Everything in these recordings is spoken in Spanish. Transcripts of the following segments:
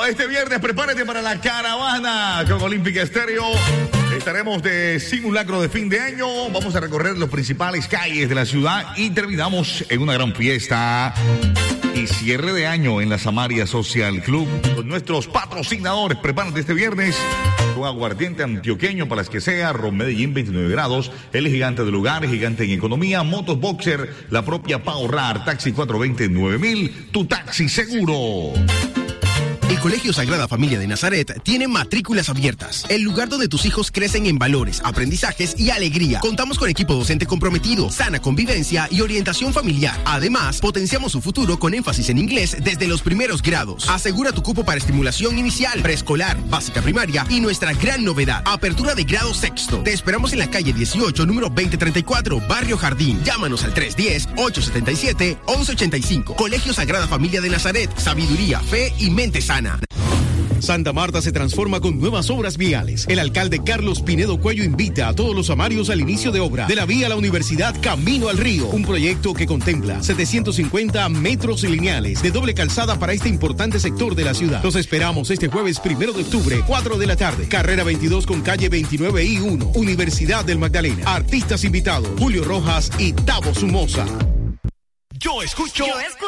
este viernes prepárate para la caravana con Olímpica Estéreo. Estaremos de simulacro de fin de año. Vamos a recorrer las principales calles de la ciudad y terminamos en una gran fiesta y cierre de año en la Samaria Social Club con nuestros patrocinadores. Prepárate este viernes con aguardiente antioqueño para las que sea, Ron Medellín 29 grados, el gigante del lugar, gigante en economía, Motos Boxer, la propia Paurar, Taxi 420-9000, tu taxi seguro. El Colegio Sagrada Familia de Nazaret tiene matrículas abiertas, el lugar donde tus hijos crecen en valores, aprendizajes y alegría. Contamos con equipo docente comprometido, sana convivencia y orientación familiar. Además, potenciamos su futuro con énfasis en inglés desde los primeros grados. Asegura tu cupo para estimulación inicial, preescolar, básica primaria y nuestra gran novedad, apertura de grado sexto. Te esperamos en la calle 18, número 2034, Barrio Jardín. Llámanos al 310-877-1185. Colegio Sagrada Familia de Nazaret, sabiduría, fe y mente sana. Santa Marta se transforma con nuevas obras viales. El alcalde Carlos Pinedo Cuello invita a todos los samarios al inicio de obra de la vía a la Universidad Camino al Río, un proyecto que contempla 750 metros lineales de doble calzada para este importante sector de la ciudad. Los esperamos este jueves 1 de octubre, 4 de la tarde, carrera 22 con calle 29 y 1, Universidad del Magdalena. Artistas invitados, Julio Rojas y Tavo Somoza. Yo escucho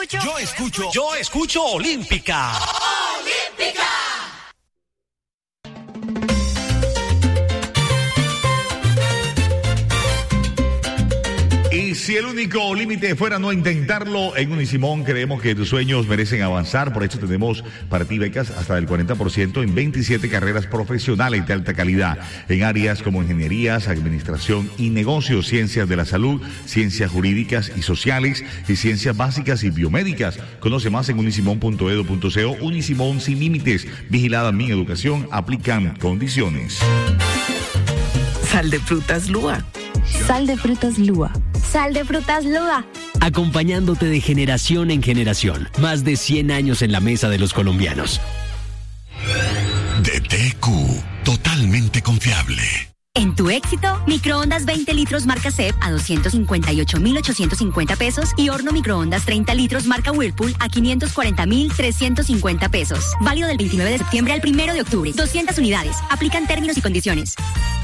Olímpica. ¡Olímpica! Y si el único límite fuera no intentarlo, en Unisimón creemos que tus sueños merecen avanzar. Por eso tenemos para ti becas hasta del 40% en 27 carreras profesionales de alta calidad, en áreas como ingenierías, administración y negocios, ciencias de la salud, ciencias jurídicas y sociales y ciencias básicas y biomédicas. Conoce más en unisimón.edu.co. Unisimón sin límites. Vigilada Mi Educación. Aplican condiciones. Sal de frutas Lua. Sal de frutas Lua. Sal de frutas Lua. Acompañándote de generación en generación. Más de 100 años en la mesa de los colombianos. DTQ, totalmente confiable. En tu éxito, microondas 20 litros marca CEP a 258.850 pesos y horno microondas 30 litros marca Whirlpool a 540.350 pesos. Válido del 29 de septiembre al 1 de octubre. 200 unidades. Aplican términos y condiciones.